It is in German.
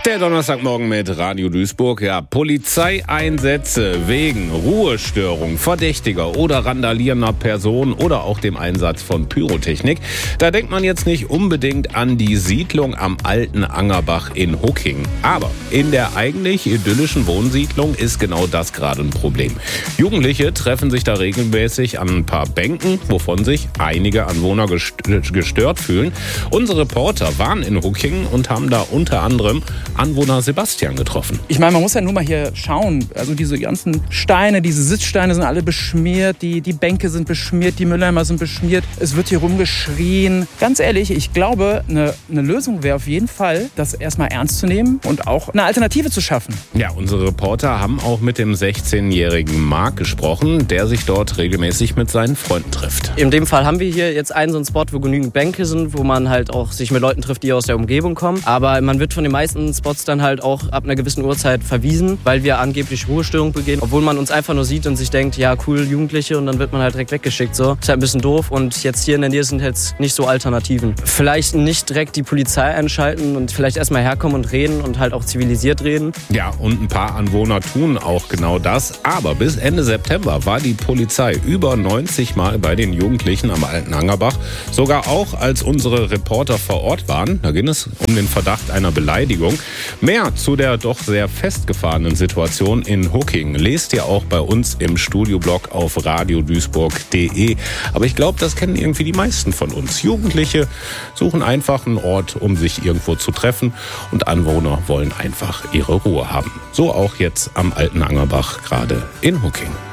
Der Donnerstagmorgen mit Radio Duisburg. Ja, Polizeieinsätze wegen Ruhestörung verdächtiger oder randalierender Personen oder auch dem Einsatz von Pyrotechnik. Da denkt man jetzt nicht unbedingt an die Siedlung am alten Angerbach in Huckingen. Aber in der eigentlich idyllischen Wohnsiedlung ist genau das gerade ein Problem. Jugendliche treffen sich da regelmäßig an ein paar Bänken, wovon sich einige Anwohner gestört fühlen. Unsere Reporter waren in Huckingen und haben da unter anderem Anwohner Sebastian getroffen. Ich meine, man muss ja nur mal hier schauen. Also diese ganzen Steine, diese Sitzsteine sind alle beschmiert, die Bänke sind beschmiert, die Mülleimer sind beschmiert. Es wird hier rumgeschrien. Ganz ehrlich, ich glaube, eine Lösung wäre auf jeden Fall, das erstmal ernst zu nehmen und auch eine Alternative zu schaffen. Ja, unsere Reporter haben auch mit dem 16-jährigen Marc gesprochen, der sich dort regelmäßig mit seinen Freunden trifft. In dem Fall haben wir hier jetzt einen so einen Spot, wo genügend Bänke sind, wo man halt auch sich mit Leuten trifft, die aus der Umgebung kommen. Aber man wird von den meisten Spots dann halt auch ab einer gewissen Uhrzeit verwiesen, weil wir angeblich Ruhestörung begehen, obwohl man uns einfach nur sieht und sich denkt, ja cool, Jugendliche, und dann wird man halt direkt weggeschickt. So. Ist halt ein bisschen doof und jetzt hier in der Nähe sind jetzt nicht so Alternativen. Vielleicht nicht direkt die Polizei einschalten und vielleicht erstmal herkommen und reden und halt auch zivilisiert reden. Ja, und ein paar Anwohner tun auch genau das. Aber bis Ende September war die Polizei über 90 Mal bei den Jugendlichen am alten Angerbach. Sogar auch als unsere Reporter vor Ort waren. Da ging es um den Verdacht einer Beleidigung. Mehr zu der doch sehr festgefahrenen Situation in Huckingen lest ihr auch bei uns im Studioblog auf radioduisburg.de. Aber ich glaube, das kennen irgendwie die meisten von uns. Jugendliche suchen einfach einen Ort, um sich irgendwo zu treffen, und Anwohner wollen einfach ihre Ruhe haben. So auch jetzt am alten Angerbach, gerade in Huckingen.